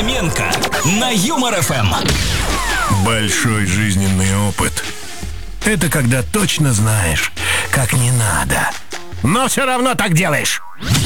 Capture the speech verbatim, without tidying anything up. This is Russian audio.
Фоменко на Юмор эф эм. Большой жизненный опыт — это когда точно знаешь, как не надо, но все равно так делаешь.